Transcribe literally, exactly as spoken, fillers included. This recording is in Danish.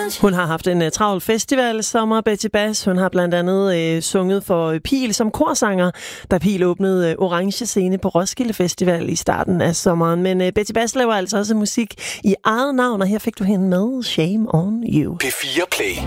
Hun har haft en uh, travl festival sommer, Betty Bass. Hun har blandt andet uh, sunget for uh, Pil som korsanger, da Pil åbnede uh, Orange Scene på Roskilde Festival i starten af sommeren. Men uh, Betty Bass laver altså også musik i eget navn, og her fik du hende med Shame on You. P fire Play.